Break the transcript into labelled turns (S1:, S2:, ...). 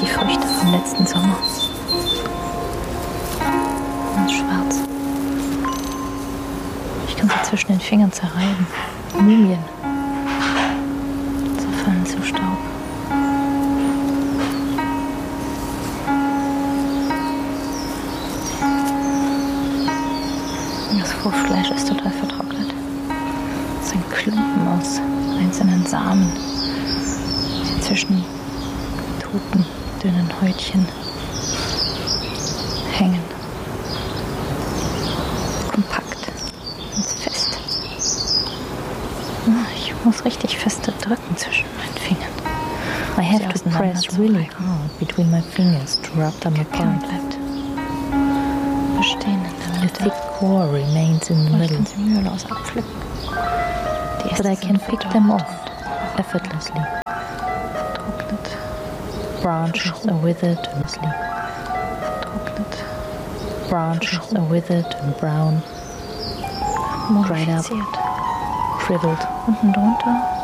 S1: die Früchte vom letzten Sommer. Und schwarz. Ich kann sie zwischen den Fingern zerreiben. Mumien. Zerfallen zu Staub. Das Fruchtfleisch ist total vertrocknet. Es ist ein Klumpen aus einzelnen Samen, die zwischen toten, dünnen Häutchen hängen. Kompakt und fest. Ich muss richtig fest drücken zwischen meinen Fingern. I have to press really hard between my fingers to rub them apart. Bleibt bestehen in der Mitte.
S2: A thick core remains in the middle.
S1: Ich kann sie mühelos abpflücken.
S2: But I can pick them off effortlessly.
S1: Vertrocknet.
S2: Branches are withered and sleep.
S1: Vertrocknet.
S2: Branches are withered and brown, dried up,
S1: Modifiziert.
S2: shriveled.
S1: Unten drunter